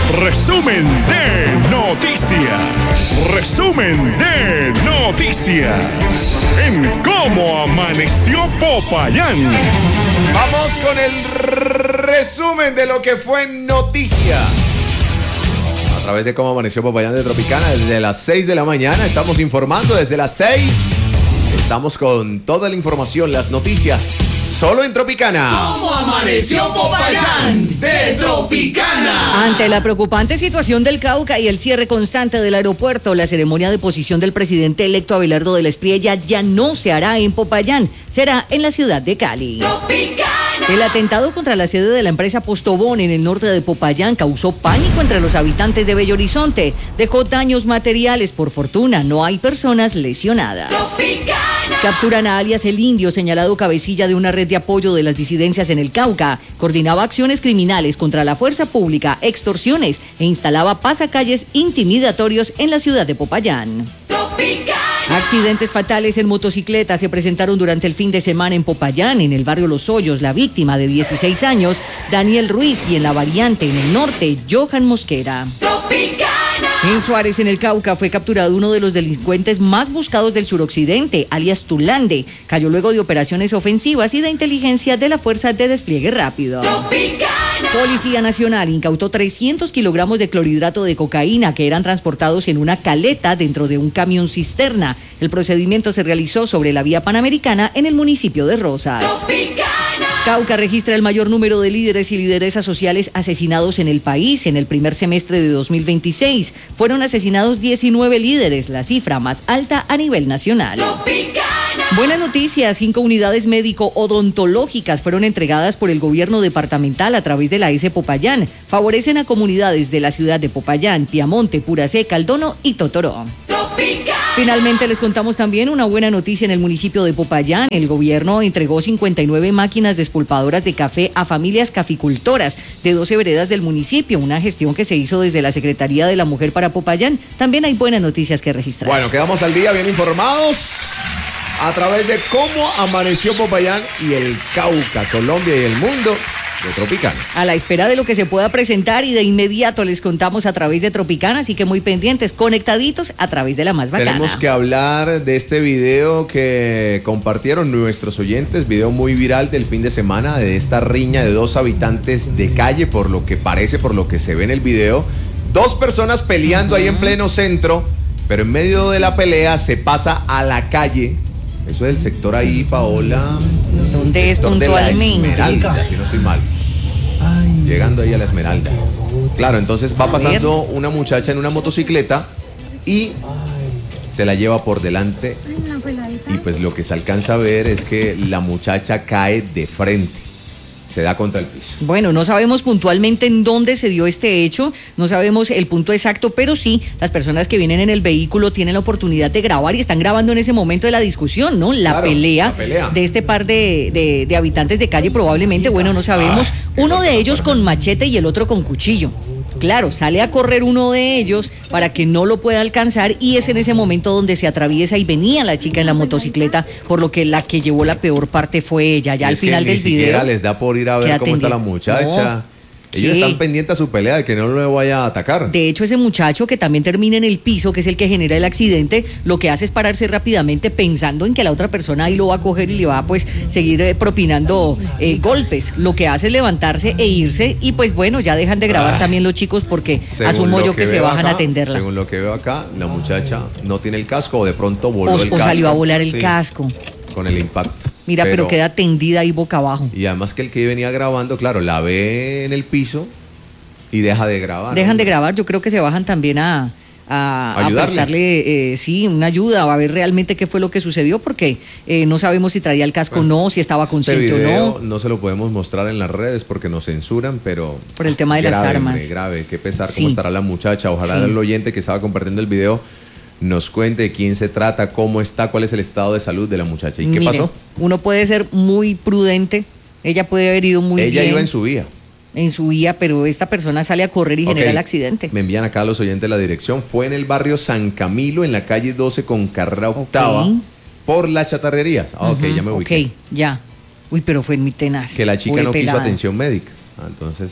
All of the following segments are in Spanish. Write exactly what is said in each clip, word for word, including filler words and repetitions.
Resumen de noticias. Resumen de noticias. En cómo amaneció Popayán. Vamos con el resumen de lo que fue noticia. A través de cómo amaneció Popayán de Tropicana, desde las seis de la mañana estamos informando, desde las seis. Estamos con toda la información, las noticias, solo en Tropicana. ¿Cómo amaneció Popayán de Tropicana? Ante la preocupante situación del Cauca y el cierre constante del aeropuerto, la ceremonia de posición del presidente electo Abelardo de la Espriella ya no se hará en Popayán, será en la ciudad de Cali. Tropicana. El atentado contra la sede de la empresa Postobón en el norte de Popayán causó pánico entre los habitantes de Bello Horizonte. Dejó daños materiales. Por fortuna, no hay personas lesionadas. Tropicana. Capturan a alias El Indio, señalado cabecilla de una red de apoyo de las disidencias en el Cauca. Coordinaba acciones criminales contra la fuerza pública, extorsiones e instalaba pasacalles intimidatorios en la ciudad de Popayán. Tropicana. Accidentes fatales en motocicleta se presentaron durante el fin de semana en Popayán, en el barrio Los Hoyos. La víctima, de dieciséis años, Daniel Ruiz, y en la variante, en el norte, Johan Mosquera. Tropicana. En Suárez, en el Cauca, fue capturado uno de los delincuentes más buscados del suroccidente, alias Tulande. Cayó luego de operaciones ofensivas y de inteligencia de la Fuerza de Despliegue Rápido. Tropicana. Policía Nacional incautó trescientos kilogramos de clorhidrato de cocaína que eran transportados en una caleta dentro de un camión cisterna. El procedimiento se realizó sobre la vía Panamericana en el municipio de Rosas. Tropicana. Cauca registra el mayor número de líderes y lideresas sociales asesinados en el país en el primer semestre de dos mil veintiséis. Fueron asesinados diecinueve líderes, la cifra más alta a nivel nacional. Tropicana. Buenas noticias, cinco unidades médico-odontológicas fueron entregadas por el gobierno departamental a través de la S. Popayán. Favorecen a comunidades de la ciudad de Popayán, Piamonte, Puracé, Caldono y Totoró. Tropicana. Finalmente les contamos también una buena noticia en el municipio de Popayán. El gobierno entregó cincuenta y nueve máquinas despulpadoras de café a familias caficultoras de doce veredas del municipio, una gestión que se hizo desde la Secretaría de la Mujer para Popayán. También hay buenas noticias que registrar. Bueno, quedamos al día bien informados a través de cómo amaneció Popayán y el Cauca, Colombia y el mundo de Tropicana. A la espera de lo que se pueda presentar y de inmediato les contamos a través de Tropicana, así que muy pendientes, conectaditos a través de la más bacana. Tenemos que hablar de este video que compartieron nuestros oyentes, video muy viral del fin de semana, de esta riña de dos habitantes de calle, por lo que parece, por lo que se ve en el video. Dos personas peleando uh-huh. ahí en pleno centro, pero en medio de la pelea se pasa a la calle. Eso es el sector ahí, Paola. ¿Dónde es puntualmente? De la Esmeralda, si no estoy mal. Ay. Llegando ahí a la Esmeralda. Claro, entonces va pasando una muchacha en una motocicleta y se la lleva por delante. Y pues lo que se alcanza a ver es que la muchacha cae de frente. Se da contra el piso. Bueno, no sabemos puntualmente en dónde se dio este hecho, no sabemos el punto exacto, pero sí, las personas que vienen en el vehículo tienen la oportunidad de grabar y están grabando en ese momento de la discusión, ¿no? La, claro, pelea, la pelea de este par de, de, de habitantes de calle probablemente, bueno, no sabemos, Ay, uno de ellos con machete y el otro con cuchillo. Claro, sale a correr uno de ellos para que no lo pueda alcanzar y es en ese momento donde se atraviesa y venía la chica en la motocicleta, por lo que la que llevó la peor parte fue ella. Ya al final del video. Ni siquiera les da por ir a ver cómo está la muchacha. No. Ellos ¿Qué? Están pendientes a su pelea de que no lo vaya a atacar. De hecho, ese muchacho que también termina en el piso, que es el que genera el accidente, lo que hace es pararse rápidamente pensando en que la otra persona ahí lo va a coger y le va a pues seguir eh, propinando eh, golpes. Lo que hace es levantarse e irse y pues bueno, ya dejan de grabar Ay. también los chicos porque asumo yo que, que se bajan acá, a atenderla. Según lo que veo acá, la muchacha no tiene el casco o de pronto voló o, el o casco. O salió a volar el sí, casco. Con el impacto. Mira, pero, pero queda tendida ahí boca abajo. Y además que el que venía grabando, claro, la ve en el piso y deja de grabar. Dejan ¿no? de grabar, yo creo que se bajan también a, a, a prestarle, eh, sí, una ayuda, a ver realmente qué fue lo que sucedió, porque eh, no sabemos si traía el casco o bueno, no, si estaba consciente este video o no. No se lo podemos mostrar en las redes porque nos censuran, pero... Por el tema de grave, las armas. Hombre, grave, qué pesar, sí. cómo estará la muchacha. Ojalá sí. el oyente que estaba compartiendo el video nos cuente de quién se trata, cómo está, cuál es el estado de salud de la muchacha. ¿Y qué Mire, pasó? Uno puede ser muy prudente, ella puede haber ido muy ella bien. Ella iba en su vía. En su vía, pero esta persona sale a correr y okay. genera el accidente. Me envían acá a los oyentes la dirección. Fue en el barrio San Camilo, en la calle doce con carrera octava, okay. por las chatarrerías. Ah, uh-huh. ok, ya me ubiqué. Ok, ya. Uy, pero fue muy tenaz. Que la chica Pobre no pelada. quiso atención médica. Ah, entonces...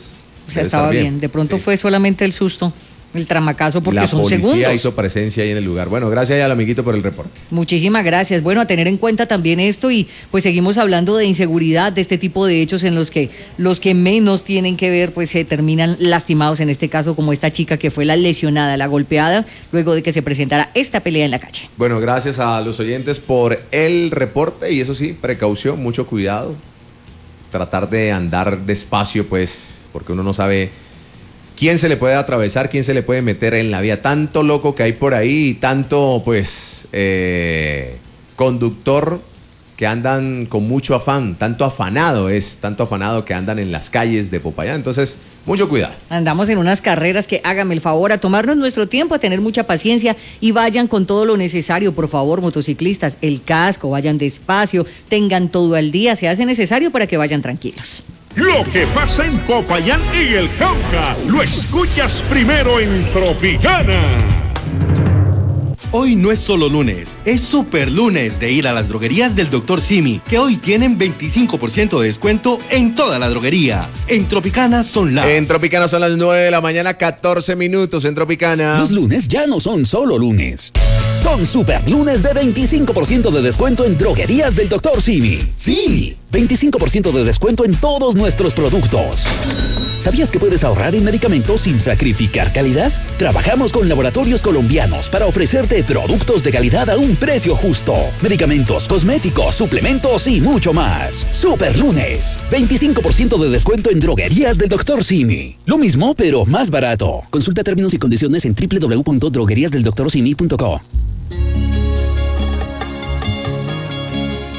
O sea, Debe estaba estar bien. bien. De pronto Sí. fue solamente el susto, el tramacazo, porque La son policía segundos. hizo presencia ahí en el lugar. Bueno, gracias al amiguito por el reporte. Muchísimas gracias. Bueno, a tener en cuenta también esto y pues seguimos hablando de inseguridad, de este tipo de hechos en los que los que menos tienen que ver pues se terminan lastimados, en este caso como esta chica que fue la lesionada, la golpeada, luego de que se presentara esta pelea en la calle. Bueno, gracias a los oyentes por el reporte y eso sí, precaución, mucho cuidado. Tratar de andar despacio, pues, porque uno no sabe quién se le puede atravesar, quién se le puede meter en la vía. Tanto loco que hay por ahí y tanto, pues, eh, conductor que andan con mucho afán, tanto afanado es, tanto afanado que andan en las calles de Popayán. Entonces, mucho cuidado. Andamos en unas carreras que hágame el favor a tomarnos nuestro tiempo, a tener mucha paciencia y vayan con todo lo necesario, por favor, motociclistas, el casco, vayan despacio, tengan todo al día, se hace necesario para que vayan tranquilos. Lo que pasa en Popayán y el Cauca, lo escuchas primero en Tropicana. Hoy no es solo lunes, es super lunes de ir a las droguerías del doctor Simi, que hoy tienen veinticinco por ciento de descuento en toda la droguería. En Tropicana son las... En Tropicana son las nueve de la mañana, catorce minutos en Tropicana. Los lunes ya no son solo lunes. Son super lunes de veinticinco por ciento de descuento en droguerías del doctor Simi. Sí, veinticinco por ciento de descuento en todos nuestros productos. ¿Sabías que puedes ahorrar en medicamentos sin sacrificar calidad? Trabajamos con laboratorios colombianos para ofrecerte productos de calidad a un precio justo. Medicamentos, cosméticos, suplementos y mucho más. Super lunes. veinticinco por ciento de descuento en droguerías del doctor Simi. Lo mismo, pero más barato. Consulta términos y condiciones en doble u doble u doble u punto droguerías del doctor simi punto co.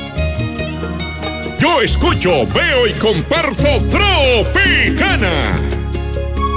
Yo escucho, veo y comparto Tropicana.